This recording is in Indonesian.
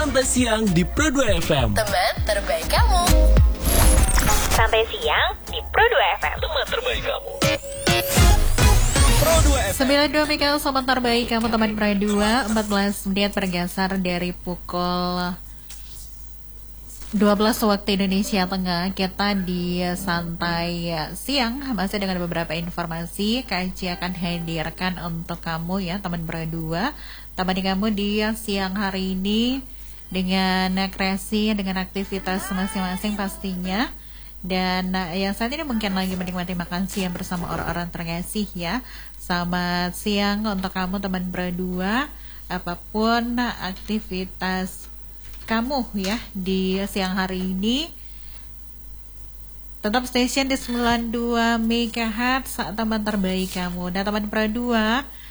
Santai Siang di Pro 2 FM. Teman terbaik kamu. Santai Siang di Pro 2 FM. Teman terbaik kamu. Pro 2 FM. 92 MHz teman terbaik kamu, teman Pro 2. 14 menit bergeser dari pukul 12 waktu Indonesia Tengah. Kita di Santai Siang masih dengan beberapa informasi Kaji akan hadirkan untuk kamu ya teman berdua. Temani kamu di siang hari ini dengan kreasi, dengan aktivitas masing-masing pastinya. Dan yang saat ini mungkin lagi menikmati makan siang bersama orang-orang terkasih ya. Selamat siang untuk kamu teman berdua, apapun aktivitas kamu ya di siang hari ini. Tetap station di 92 MHz saat teman terbaik kamu. Nah teman berdua,